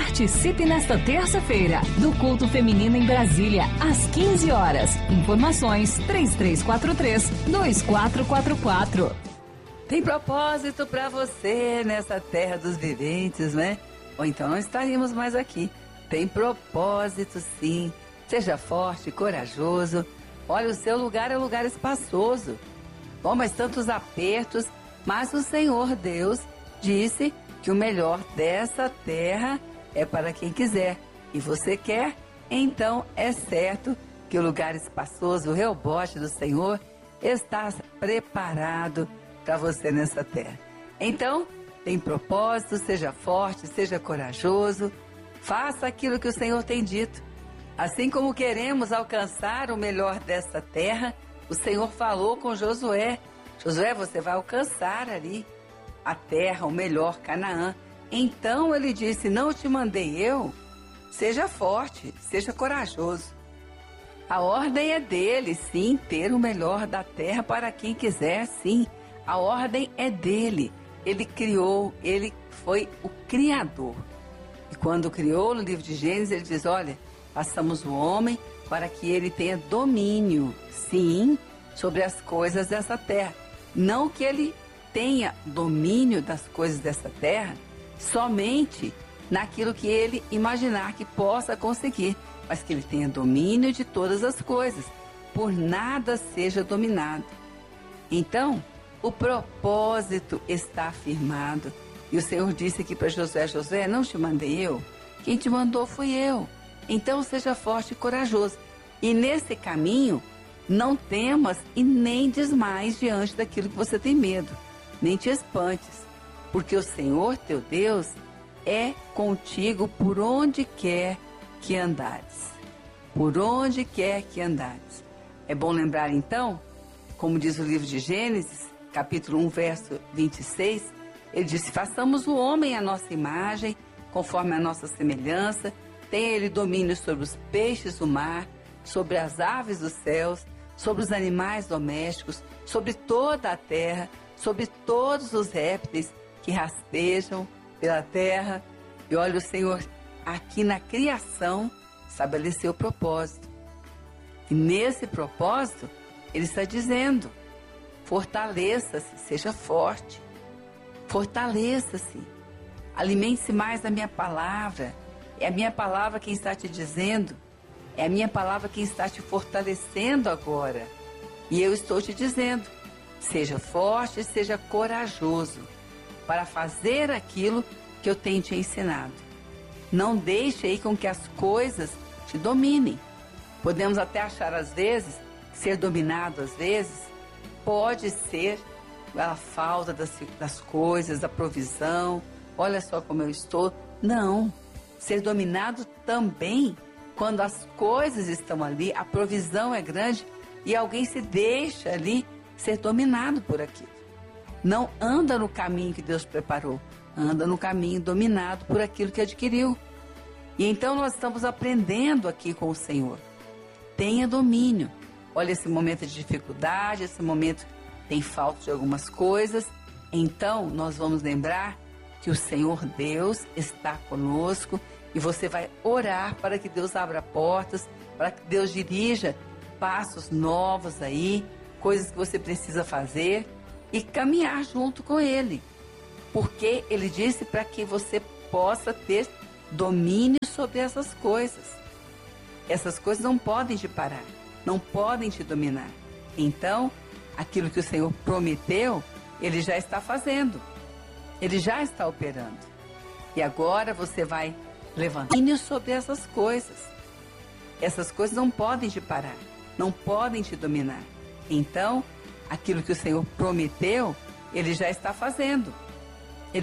Participe nesta terça-feira do Culto Feminino em Brasília, às 15 horas. Informações 3343-2444. Tem propósito para você nessa terra dos viventes, né? Ou então não estaríamos mais aqui. Tem propósito, sim. Seja forte, corajoso. Olha, o seu lugar é um lugar espaçoso. Bom, mas tantos apertos, mas o Senhor Deus disse que o melhor dessa terra é para quem quiser. E você quer? Então é certo que o lugar espaçoso, o rebote do Senhor, está preparado para você nessa terra. Então, tem propósito, seja forte, seja corajoso, faça aquilo que o Senhor tem dito. Assim como queremos alcançar o melhor dessa terra, o Senhor falou com Josué. Josué, você vai alcançar ali a terra, o melhor, Canaã. Então ele disse, não te mandei eu? Seja forte, seja corajoso. A ordem é dele, sim, ter o melhor da terra para quem quiser, sim. A ordem é dele. Ele criou, ele foi o Criador. E quando criou, no livro de Gênesis, ele diz, olha, façamos o homem para que ele tenha domínio, sim, sobre as coisas dessa terra. Não que ele tenha domínio das coisas dessa terra somente naquilo que ele imaginar que possa conseguir, mas que ele tenha domínio de todas as coisas, por nada seja dominado. Então, o propósito está afirmado. E o Senhor disse aqui para Josué, Josué, não te mandei eu? Quem te mandou fui eu. Então, seja forte e corajoso. E nesse caminho, não temas e nem desmaies diante daquilo que você tem medo. Nem te espantes, porque o Senhor teu Deus é contigo por onde quer que andares. Por onde quer que andares. É bom lembrar então, como diz o livro de Gênesis, capítulo 1, verso 26, ele disse, façamos o homem à nossa imagem, conforme a nossa semelhança, tenha ele domínio sobre os peixes do mar, sobre as aves dos céus, sobre os animais domésticos, sobre toda a terra, sobre todos os répteis que rastejam pela terra. E olha, o Senhor aqui na criação estabeleceu o propósito. E nesse propósito, Ele está dizendo, fortaleça-se, seja forte, fortaleça-se, alimente-se mais da minha palavra. É a minha palavra quem está te dizendo, é a minha palavra quem está te fortalecendo agora. E eu estou te dizendo, seja forte, seja corajoso para fazer aquilo que eu tenho te ensinado. Não deixe aí com que as coisas te dominem. Podemos até achar às vezes, ser dominado às vezes, pode ser a falta das coisas, da provisão, olha só como eu estou. Não, ser dominado também quando as coisas estão ali, a provisão é grande e alguém se deixa ali ser dominado por aquilo. Não anda no caminho que Deus preparou, anda no caminho dominado por aquilo que adquiriu. E então nós estamos aprendendo aqui com o Senhor. Tenha domínio. Olha esse momento de dificuldade, esse momento tem falta de algumas coisas. Então nós vamos lembrar que o Senhor Deus está conosco e você vai orar para que Deus abra portas, para que Deus dirija passos novos aí, coisas que você precisa fazer e caminhar junto com Ele. Porque Ele disse para que você possa ter domínio sobre essas coisas. Essas coisas não podem te parar, não podem te dominar. Então, aquilo que o Senhor prometeu, Ele já está fazendo. Ele já está operando. E agora você vai levantar domínio sobre essas coisas. Essas coisas não podem te parar, não podem te dominar. Então, aquilo que o Senhor prometeu, Ele já está fazendo.